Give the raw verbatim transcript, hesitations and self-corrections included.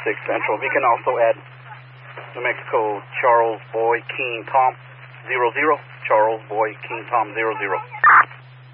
six Central. We can also add New Mexico Charles Boy King Tom zero zero. Charles Boy King Tom zero zero.